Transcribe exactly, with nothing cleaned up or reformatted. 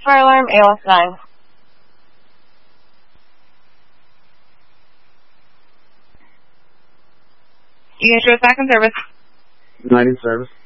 Fire alarm, A L S nine. You can show us back in service. Night in service.